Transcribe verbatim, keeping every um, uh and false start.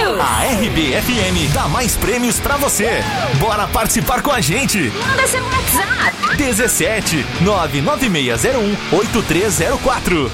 News. A R B F M dá mais prêmios pra você. Bora participar com a gente. Manda seu WhatsApp. dezessete nove nove seis zero um oito três zero quatro.